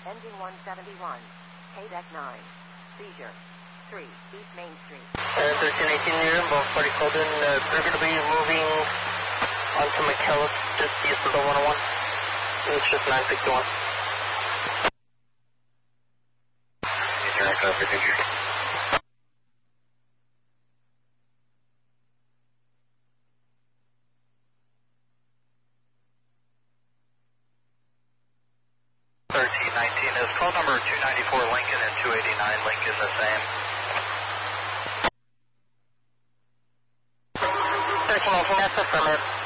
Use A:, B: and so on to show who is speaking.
A: Engine 171. KDEC 9. Seizure. 3. East Main Street.
B: 1318 near both party called in. They're going to be moving onto McKellis, just east of the 101. It's just 961.
C: Copy, thank you. Is call number 294 Lincoln and 289 Lincoln the same?
B: 1319, that's affirmative.